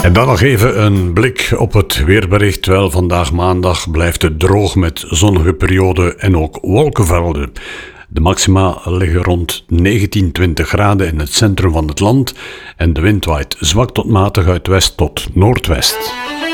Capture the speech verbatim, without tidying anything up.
En dan nog even een blik op het weerbericht. Wel, vandaag maandag blijft het droog met zonnige perioden en ook wolkenvelden. De maxima liggen rond negentien, twintig graden in het centrum van het land en de wind waait zwak tot matig uit west tot noordwest.